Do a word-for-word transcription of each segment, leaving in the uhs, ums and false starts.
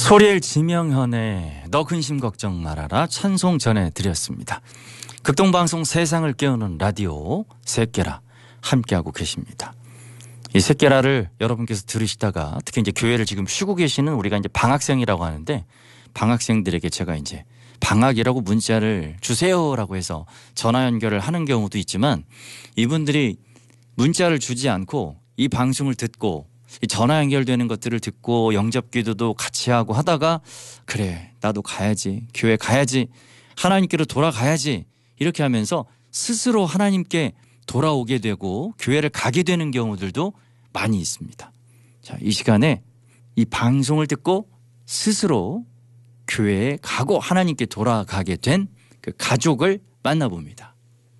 소리엘 지명현의 너 근심 걱정 말아라 찬송 전해드렸습니다. 극동방송 세상을 깨우는 라디오 셋깨라 함께하고 계십니다. 이 셋깨라를 여러분께서 들으시다가 특히 이제 교회를 지금 쉬고 계시는 우리가 이제 방학생이라고 하는데 방학생들에게 제가 이제 방학이라고 문자를 주세요라고 해서 전화 연결을 하는 경우도 있지만 이분들이 문자를 주지 않고 이 방송을 듣고 이 전화 연결되는 것들을 듣고 영접 기도도 같이 하고 하다가 그래 나도 가야지 교회 가야지 하나님께로 돌아가야지 이렇게 하면서 스스로 하나님께 돌아오게 되고 교회를 가게 되는 경우들도 많이 있습니다. 자, 이 시간에 이 방송을 듣고 스스로 교회에 가고 하나님께 돌아가게 된 그 가족을 만나봅니다.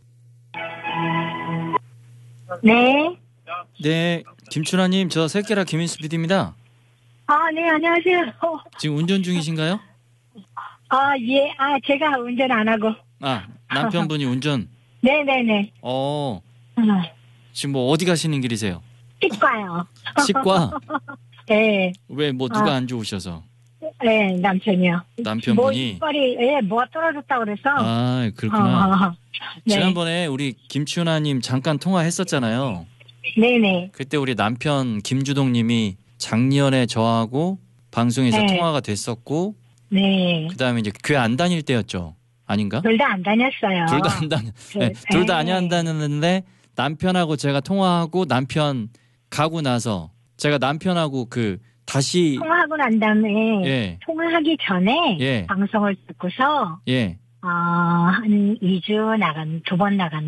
네. 네, 김춘하님, 저 셋깨라 김인수 피디입니다. 아, 네, 안녕하세요. 지금 운전 중이신가요? 아, 예. 아, 제가 운전 안 하고. 아, 남편분이 운전. 네네네. 어, 어, 지금 뭐 어디 가시는 길이세요? 치과요. 치과? 네. 왜 뭐 누가 아. 안 좋으셔서? 네, 남편이요. 뭐, 남편분이? 이빨이, 예, 뭐가 떨어졌다고 그래서. 아, 그렇구나. 어, 네. 지난번에 우리 김춘하님 잠깐 통화했었잖아요. 네네. 그때 우리 남편 김주동님이 작년에 저하고 방송에서 네. 통화가 됐었고 네. 그다음에 이제 교회 안 다닐 때였죠. 아닌가? 둘 다 안 다녔어요. 둘 다 안 다녔. 그, 네, 둘 다 안 네. 다녔는데 남편하고 제가 통화하고 남편 가고 나서 제가 남편하고 그 다시 통화하고 난 다음에. 예. 통화하기 전에. 예. 방송을 듣고서. 예. 어, 한 이 주 나간, 두 번 나간